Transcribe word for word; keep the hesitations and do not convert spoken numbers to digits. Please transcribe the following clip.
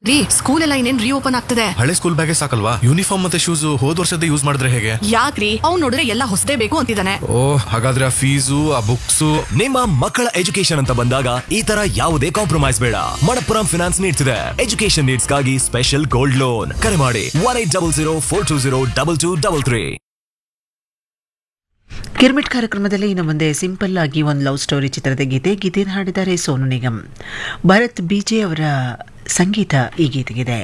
ರೀ, ಸ್ಕೂಲ್ ಎಲ್ಲ ಇನ್ನೇನ್ ರೀಓಪನ್ ಆಗ್ತದೆ. ಹಳೆ ಸ್ಕೂಲ್ ಬ್ಯಾಗೇ ಸಾಕಲ್ವಾ? ಯೂನಿಫಾರ್ಮ್ ಮತ್ತೆ ಶೂಸ್ ಹೋದ್ ವರ್ಷದ ಯೂಸ್ ಮಾಡಿದ್ರೆ ಹೇಗೆ? ಯಾಕ್ರಿ, ಅವ್ನು ನೋಡಿದ್ರೆ ಎಲ್ಲ ಹೊಸದೇ ಬೇಕು ಅಂತಿದ್ದಾನೆ. ಓ, ಹಾಗಾದ್ರೆ ಆ ಫೀಸು ಆ ಬುಕ್ಸು. ನಿಮ್ಮ ಮಕ್ಕಳ ಎಜುಕೇಶನ್ ಅಂತ ಬಂದಾಗ ಈ ತರ ಯಾವುದೇ ಕಾಂಪ್ರಮೈಸ್ ಬೇಡ. ಮಣಪ್ಪುರಂ ಫಿನಾನ್ಸ್ ನೀಡ್ತಿದೆ ಎಜುಕೇಶನ್ ನೀಡ್ಸ್ ಗಾಗಿ ಸ್ಪೆಷಲ್ ಗೋಲ್ಡ್ ಲೋನ್. ಕರೆ ಮಾಡಿ one eight double zero four two zero double two double three. ಕಿರ್ಮಿಟ್ ಕಾರ್ಯಕ್ರಮದಲ್ಲಿ ಇನ್ನು ಮುಂದೆ ಸಿಂಪಲ್ ಆಗಿ ಒಂದು ಲವ್ ಸ್ಟೋರಿ ಚಿತ್ರದ ಗೀತೆ ಗೀತೆಯನ್ನು ಹಾಡಿದ್ದಾರೆ ಸೋನು ನಿಗಮ್. ಭರತ್ ಬಿಜೆ ಅವರ ಸಂಗೀತ ಈ ಗೀತೆಗಿದೆ.